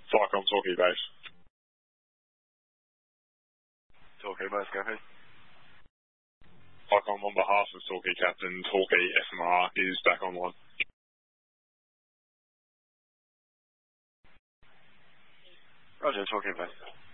Flycom, Torquay base. Torquay base, go ahead. Flycom, on behalf of Torquay Captain, Torquay SMR is back online. Roger, Torquay base.